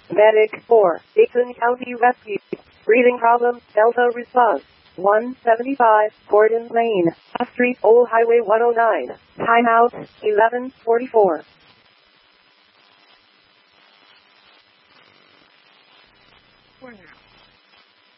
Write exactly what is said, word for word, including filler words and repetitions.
Medic four, Dixon County Rescue. Breathing problem, Delta response. one seventy-five, Gordon Lane, F Street, Old Highway one oh nine. Timeout, eleven forty-four. For now.